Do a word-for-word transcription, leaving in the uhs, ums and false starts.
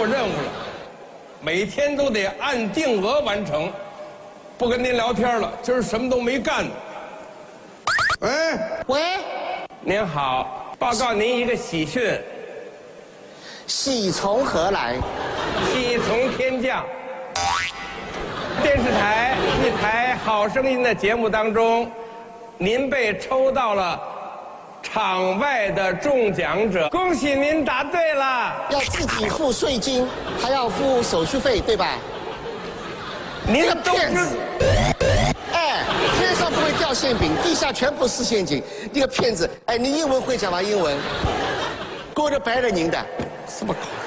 务任务了，每天都得按定额完成。不跟您聊天了，今儿什么都没干呢。喂喂， 您好，报告您一个喜讯， 喜从何来？ 喜从天降。电视台一台《好声音》的节目当中，您被抽到了场外的中奖者，恭喜您答对了。 要自己付税金，还要付手续费，对吧？ 您个都知骗子！哎，天上不会掉馅饼，地下全部是陷阱。你个骗子！哎，你英文会讲吗？英文？勾着白了您的，什么搞？